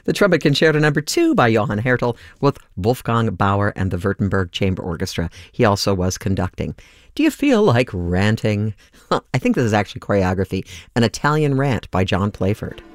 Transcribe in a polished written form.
The Trumpet Concerto No. 2 by Johann Hertel with Wolfgang Bauer and the Württemberg Chamber Orchestra. He also was conducting. Do you feel like ranting? I think this is actually choreography, an Italian rant by John Playford.